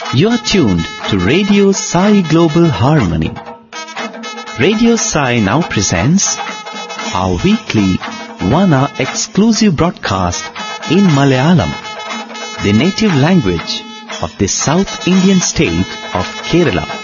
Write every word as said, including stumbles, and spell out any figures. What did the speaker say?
You are tuned to Radio Sai Global Harmony. Radio Sai now presents our weekly one-hour exclusive broadcast in Malayalam, the native language of the South Indian state of Kerala.